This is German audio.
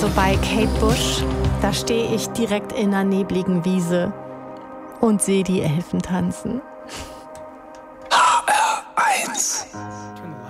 Also bei Kate Bush, da stehe ich direkt in einer nebligen Wiese und sehe die Elfen tanzen.